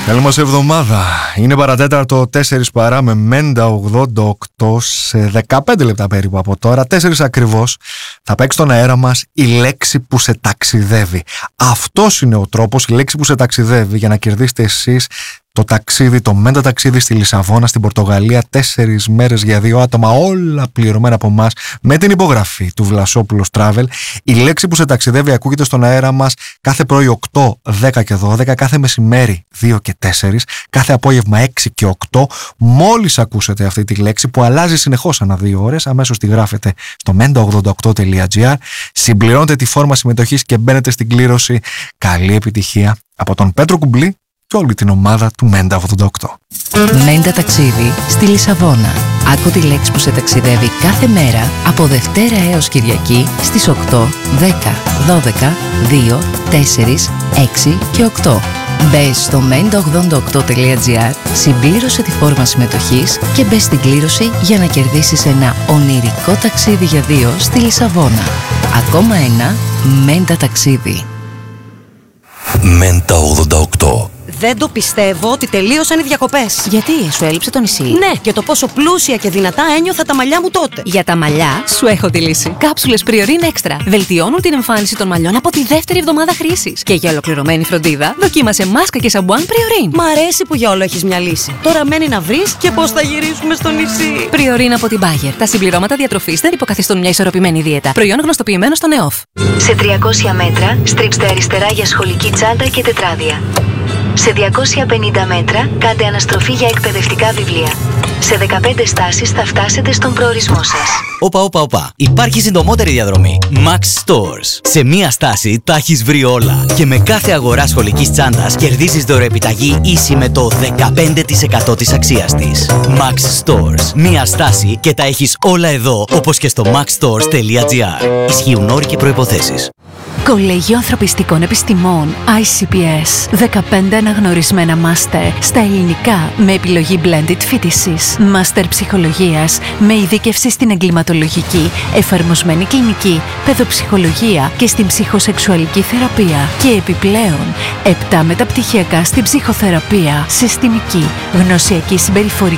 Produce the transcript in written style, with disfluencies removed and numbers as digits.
Καλή μας εβδομάδα. Είναι παρατέταρτο 4 παρά με Μέντα 88 σε 15 λεπτά περίπου από τώρα. 4 ακριβώς θα παίξει στον αέρα μας η λέξη που σε ταξιδεύει. Αυτός είναι ο τρόπος, η λέξη που σε ταξιδεύει, για να κερδίσετε εσείς το ταξίδι, το Μέντα ταξίδι στη Λισαβόνα, στην Πορτογαλία, 4 μέρες για 2 άτομα, όλα πληρωμένα από εμάς, με την υπογραφή του Βλασόπουλος Travel. Η λέξη που σε ταξιδεύει ακούγεται στον αέρα μας κάθε πρωί 8, 10 και 12, κάθε μεσημέρι 2 και 4, κάθε απόγευμα 6 και 8. Μόλις ακούσετε αυτή τη λέξη που αλλάζει συνεχώς ανά 2 ώρες, αμέσως τη γράφετε στο menda88.gr, συμπληρώνετε τη φόρμα συμμετοχής και μπαίνετε στην κλήρωση. Καλή επιτυχία από τον Πέτρο Κουμπλή και όλη την ομάδα του Μέντα 88. Μέντα ταξίδι στη Λισαβόνα. Άκου τη λέξη που σε ταξιδεύει κάθε μέρα από Δευτέρα έως Κυριακή στις 8, 10, 12, 2, 4, 6 και 8. Μπες στο menda88.gr, συμπλήρωσε τη φόρμα συμμετοχής και μπες στην κλήρωση για να κερδίσεις ένα ονειρικό ταξίδι για 2 στη Λισαβόνα. Ακόμα ένα Μέντα ταξίδι. Μέντα 88. Δεν το πιστεύω ότι τελείωσαν οι διακοπές. Γιατί, σου έλειψε το νησί? Ναι, και το πόσο πλούσια και δυνατά ένιωθα τα μαλλιά μου τότε. Για τα μαλλιά, σου έχω τη λύση. Κάψουλες Priorin Extra βελτιώνουν την εμφάνιση των μαλλιών από τη δεύτερη εβδομάδα χρήσης. Και για ολοκληρωμένη φροντίδα, δοκίμασε μάσκα και σαμπουάν Priorin. Μ' αρέσει που για όλο έχεις μια λύση. Τώρα μένει να βρεις και πώς θα γυρίσουμε στο νησί. Priorin από την Bayer. Τα συμπληρώματα διατροφής δεν υποκαθιστούν μια ισορροπημένη δίαιτα. Προϊόν γνωστοποιημένο στο ΕΟΦ. Σε 300 μέτρα, στρίψτε αριστερά για σχολική τσάντα και τετράδια. Σε 250 μέτρα, κάντε αναστροφή για εκπαιδευτικά βιβλία. Σε 15 στάσεις θα φτάσετε στον προορισμό σας. Όπα. Υπάρχει συντομότερη διαδρομή. Max Stores. Σε μία στάση τα έχεις βρει όλα. Και με κάθε αγορά σχολικής τσάντας κερδίζεις δωρεοεπιταγή ίση με το 15% της αξίας της. Max Stores. Μία στάση και τα έχεις όλα εδώ, όπως και στο maxstores.gr. Ισχύουν όροι και προϋποθέσεις. Κολέγιο Ανθρωπιστικών Επιστημών ICPS. 15 αναγνωρισμένα μάστερ στα ελληνικά με επιλογή blended φοιτησης. Μάστερ ψυχολογίας με ειδίκευση στην εγκληματολογική, εφαρμοσμένη κλινική, παιδοψυχολογία και στην ψυχοσεξουαλική θεραπεία. Και επιπλέον 7 μεταπτυχιακά στην ψυχοθεραπεία, συστημική, γνωσιακή συμπεριφορική